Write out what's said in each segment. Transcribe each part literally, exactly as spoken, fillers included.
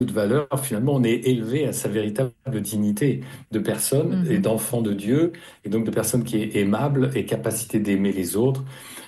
de valeur, finalement, on est élevé à sa véritable dignité de personne et Mhm. d'enfant de Dieu, et donc de personne qui est aimable et capacité d'aimer les autres.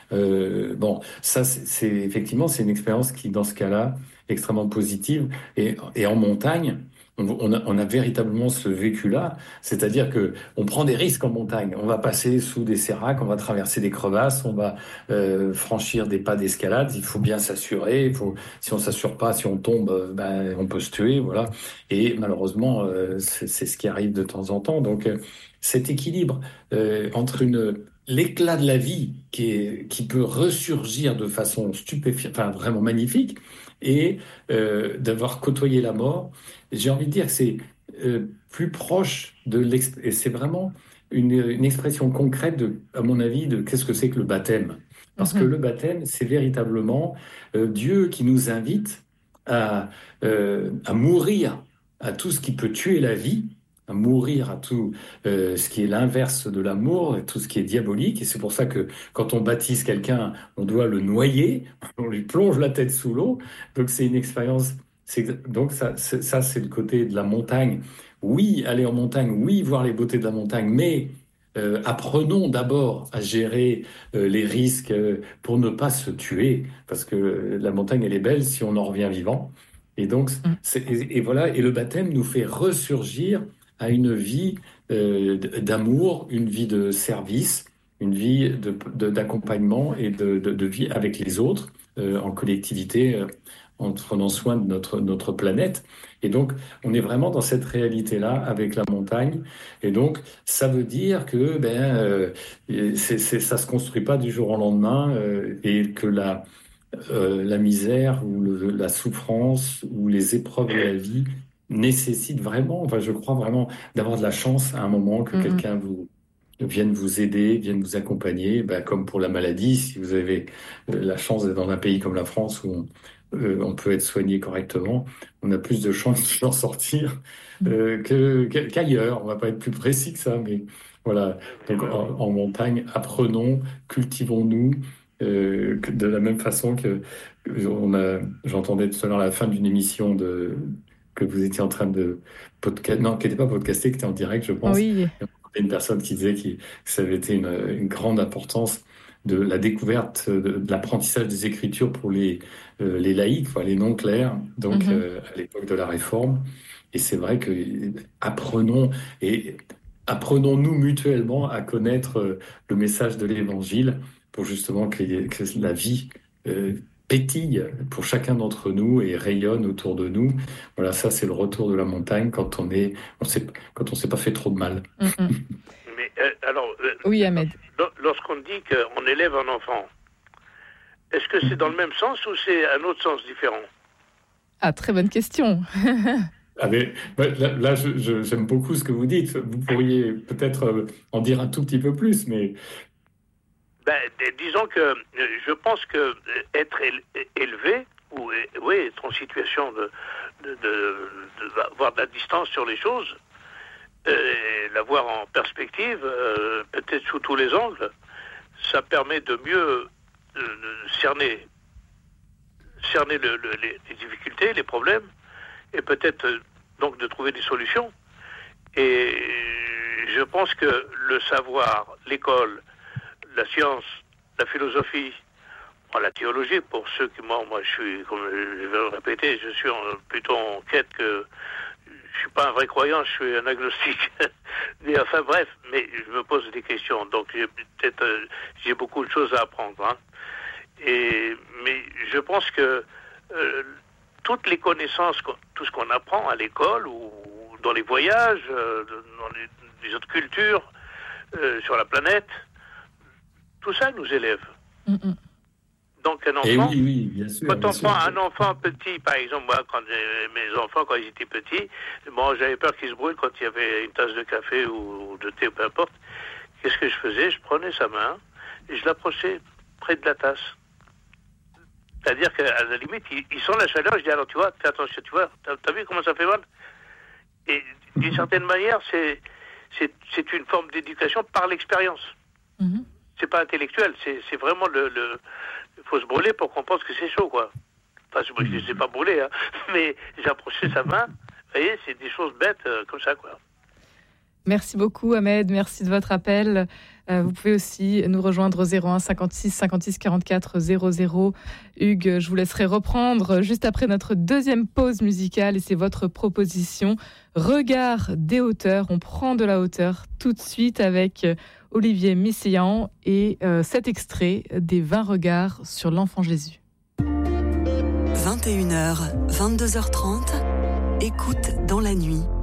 Euh, bon, ça, c'est c'est- effectivement, c'est une expérience qui, dans ce cas-là, est extrêmement positive. Et, et en montagne, on, on a, on a véritablement ce vécu-là, c'est-à-dire que on prend des risques en montagne. On va passer sous des séracs, on va traverser des crevasses, on va euh, franchir des pas d'escalade. Il faut bien s'assurer. Il faut, si on s'assure pas, si on tombe, euh, ben, on peut se tuer, voilà. Et malheureusement, euh, c'est c'est ce qui arrive de temps en temps. Donc, euh, cet équilibre euh, entre une l'éclat de la vie qui, est, qui peut ressurgir de façon stupéfiante, enfin vraiment magnifique, et euh, d'avoir côtoyé la mort, j'ai envie de dire que c'est euh, plus proche de l'ex... et c'est vraiment une, une expression concrète, de, à mon avis, de qu'est-ce que c'est que le baptême. Parce que Mhm. le baptême, c'est véritablement euh, Dieu qui nous invite à, euh, à mourir à tout ce qui peut tuer la vie, à mourir à tout euh, ce qui est l'inverse de l'amour, tout ce qui est diabolique. Et c'est pour ça que quand on baptise quelqu'un, on doit le noyer, on lui plonge la tête sous l'eau. Donc c'est une expérience. C'est, donc ça, c'est, ça, c'est le côté de la montagne. Oui, aller en montagne, oui, voir les beautés de la montagne, mais euh, apprenons d'abord à gérer euh, les risques euh, pour ne pas se tuer, parce que euh, la montagne, elle est belle si on en revient vivant. Et donc, Mhm. c'est, et, et voilà, et le baptême nous fait ressurgir à une vie euh, d'amour, une vie de service, une vie de, de- d'accompagnement et de, de- de vie avec les autres, euh, en collectivité, euh, en prenant soin de notre, notre planète. Et donc, on est vraiment dans cette réalité-là avec la montagne. Et donc, ça veut dire que ben, euh, c'est, c'est- ça se construit pas du jour au lendemain euh, et que la, euh, la misère ou le- la souffrance ou les épreuves de la vie nécessitent vraiment, enfin, je crois vraiment, d'avoir de la chance à un moment que Mhm. quelqu'un vous vienne vous aider, vienne vous accompagner, ben, comme pour la maladie, si vous avez euh, la chance d'être dans un pays comme la France où on, euh, on peut être soigné correctement, on a plus de chances d'en sortir Mhm. euh, que, que- qu'ailleurs. On va pas être plus précis que ça, mais voilà. Donc en, en montagne, apprenons, cultivons-nous, euh, que- de la même façon que que on a, j'entendais tout à l'heure à la fin d'une émission de, que vous étiez en train de podcast, non, qui n'était pas podcasté, qui était en direct, je pense. Oui. Une personne qui disait qui- que ça avait été une, une grande importance de la découverte de, de l'apprentissage des Écritures pour les, euh, les laïcs, quoi, les non-clercs, donc Mhm. euh, à l'époque de la Réforme. Et c'est vrai que euh, apprenons et apprenons-nous mutuellement à connaître euh, le message de l'Évangile pour justement que, que la vie euh, pétille pour chacun d'entre nous et rayonne autour de nous. Voilà, ça c'est le retour de la montagne quand on est, on sait, quand on s'est pas fait trop de mal. Mhm. Mais euh, alors, euh, Oui, Ahmed. lo- lorsqu'on dit qu'on élève un enfant, est-ce que c'est dans le même sens ou c'est un autre sens différent? Ah, très bonne question. Ah, mais, ouais, là, là, je- je- j'aime beaucoup ce que vous dites. Vous pourriez peut-être euh, en dire un tout petit peu plus, mais Ben, d- disons que euh, je pense que euh, être éle- élevé, ou euh, oui, être en situation de, de, de- de avoir de la distance sur les choses, euh, l'avoir en perspective, euh, peut-être sous tous les angles, ça permet de mieux euh, de cerner, cerner le- le- les, les difficultés, les problèmes, et peut-être euh, donc de trouver des solutions. Et je pense que le savoir, l'école, la science, la philosophie, bon, la théologie, pour ceux qui, moi, moi je suis, comme je vais le répéter, je suis en- plutôt en quête que je suis pas un vrai croyant, je suis un agnostique. Mais enfin bref, mais je me pose des questions, donc j'ai peut-être euh, j'ai beaucoup de choses à apprendre. Hein. Et mais je pense que euh, toutes les connaissances, qu'on- tout ce qu'on apprend à l'école ou dans les voyages, euh, dans les, les autres cultures euh, sur la planète, tout ça nous élève. Mhm. Donc un et enfant, oui, oui, bien sûr, quand bien on prend sûr. un enfant petit, par exemple, moi, quand j'ai- mes enfants, quand ils étaient petits, bon, j'avais peur qu'ils se brûlent quand il y avait une tasse de café ou de thé, peu importe. Qu'est-ce que je faisais? Je prenais sa main et je l'approchais près de la tasse. C'est-à-dire qu'à la limite, ils, ils sentent la chaleur. Je dis, alors tu vois, fais attention, tu vois, t'as, t'as vu comment ça fait mal? Et d'une certaine manière, c'est, c'est, c'est une forme d'éducation par l'expérience. Mhm. C'est pas intellectuel, c'est, c'est vraiment le, le... Il faut se brûler pour qu'on pense que c'est chaud, quoi. Enfin, moi, je ne les ai pas brûlés, hein. Mais j'ai approché sa main. Vous voyez, c'est des choses bêtes euh, comme ça, quoi. Merci beaucoup, Ahmed. Merci de votre appel. Euh, vous pouvez aussi nous rejoindre au zéro un cinquante-six cinquante-six quarante-quatre zéro zéro. Hugues, je vous laisserai reprendre juste après notre deuxième pause musicale et c'est votre proposition. Regard des hauteurs. On prend de la hauteur tout de suite avec Olivier Messiaen et euh, cet extrait des vingt regards sur l'enfant Jésus. vingt et une heures, vingt-deux heures trente, écoute dans la nuit.